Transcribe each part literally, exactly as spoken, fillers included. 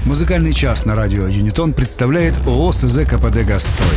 Музыкальный час на радио Юнитон представляет ООО СЗ КПД «Газстрой».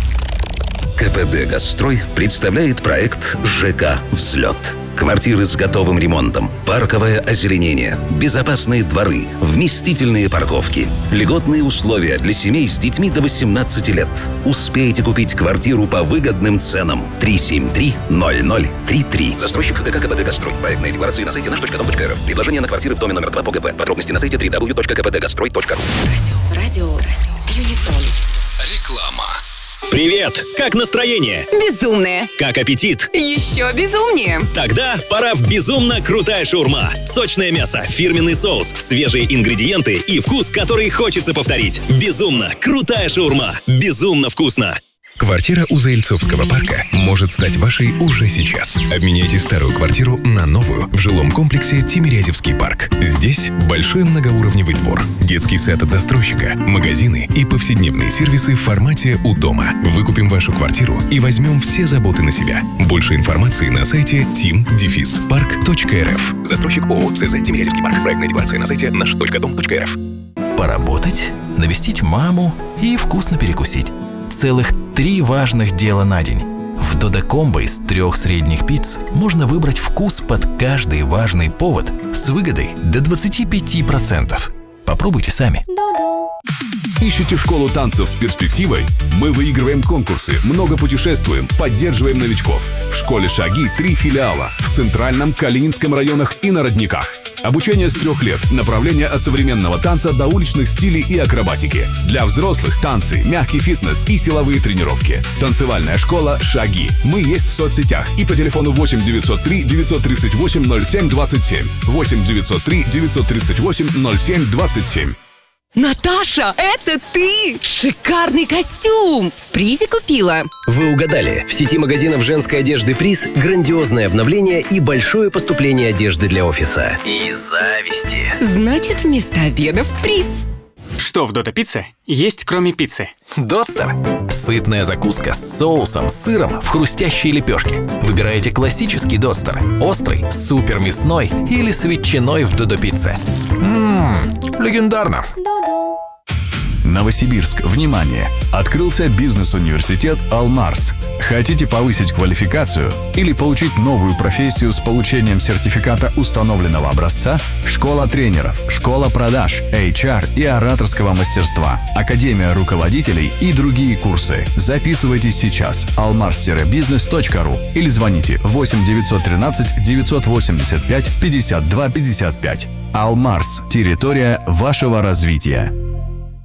КПД «Газстрой» представляет проект ЖК «Взлет». Квартиры с готовым ремонтом, парковое озеленение, безопасные дворы, вместительные парковки, льготные условия для семей с детьми до восемнадцати лет. Успейте купить квартиру по выгодным ценам. три семь три ноль ноль три три. Застройщик ГК КПД «Газстрой». Проектные декларации на сайте наш точка дом точка эр эф. Предложение на квартиры в доме номер два по ГП. Подробности на сайте дабл ю дабл ю дабл ю точка ка пэ дэ газстрой точка ру. Радио, радио, радио, Юнитон. Реклама. Привет! Как настроение? Безумное. Как аппетит? Еще безумнее. Тогда пора в безумно крутая шаурма. Сочное мясо, фирменный соус, свежие ингредиенты и вкус, который хочется повторить. Безумно крутая шаурма. Безумно вкусно. Квартира у Заильцовского парка может стать вашей уже сейчас. Обменяйте старую квартиру на новую в жилом комплексе Тимирязевский парк. Здесь большой многоуровневый двор, детский сад от застройщика, магазины и повседневные сервисы в формате «У дома». Выкупим вашу квартиру и возьмем все заботы на себя. Больше информации на сайте тим парк точка эр эф. Застройщик ООО СЗ Тимирязевский парк. Проектная декларация на сайте наш точка дом точка эр эф. Поработать, навестить маму и вкусно перекусить. Целых три важных дела на день. В Додо-комбо из трех средних пиц можно выбрать вкус под каждый важный повод с выгодой до двадцати пяти процентов. Попробуйте сами. Ищете школу танцев с перспективой? Мы выигрываем конкурсы, много путешествуем, поддерживаем новичков. В школе «Шаги» три филиала в Центральном, Калининском районах и на Родниках. Обучение с трех лет. Направление от современного танца до уличных стилей и акробатики. Для взрослых танцы, мягкий фитнес и силовые тренировки. Танцевальная школа «Шаги». Мы есть в соцсетях и по телефону восемь девятьсот три девятьсот тридцать восемь ноль семь двадцать семь. восемь девятьсот три девятьсот тридцать восемь ноль семь двадцать семь. Наташа, это ты! Шикарный костюм! В призе купила. Вы угадали. В сети магазинов женской одежды «Приз» грандиозное обновление и большое поступление одежды для офиса. И зависти. Значит, вместо обеда в приз. Что в Додо Пицце есть, кроме пиццы? Дотстер. Сытная закуска с соусом, сыром в хрустящей лепешке. Выбираете классический Дотстер, острый, супер мясной или с ветчиной в Додо Пицце. Ммм, легендарно. Новосибирск, внимание! Открылся бизнес-университет «Алмарс». Хотите повысить квалификацию или получить новую профессию с получением сертификата установленного образца? Школа тренеров, школа продаж, эйч ар и ораторского мастерства, академия руководителей и другие курсы. Записывайтесь сейчас. алмарс бизнес точка ру или звоните восемь девятьсот тринадцать девятьсот восемьдесят пять пятьдесят два пятьдесят пять. «Алмарс» – территория вашего развития.